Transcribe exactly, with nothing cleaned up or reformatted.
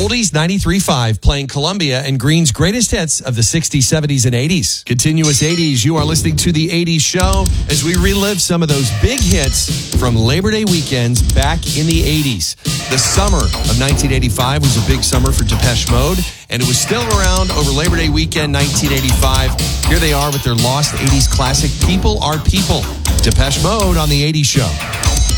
Oldies ninety-three point five, playing Columbia and Green's greatest hits of the sixties, seventies, and eighties. Continuous eighties, you are listening to The eighties Show as we relive some of those big hits from Labor Day weekends back in the eighties. The summer of nineteen eighty-five was a big summer for Depeche Mode, and it was still around over Labor Day weekend nineteen eighty-five. Here they are with their lost eighties classic, People Are People. Depeche Mode on The eighties Show.